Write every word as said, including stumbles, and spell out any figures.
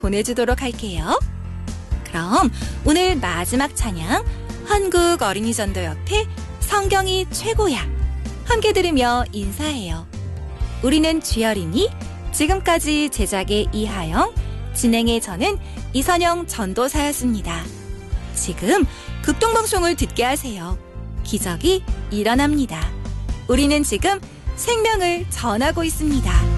보내주도록 할게요. 그럼 오늘 마지막 찬양 한국 어린이전도협회 성경이 최고야 함께 들으며 인사해요. 우리는 주열이니 지금까지 제작의 이하영, 진행의 저는 이선영 전도사였습니다. 지금 극동방송을 듣게 하세요. 기적이 일어납니다. 우리는 지금 생명을 전하고 있습니다.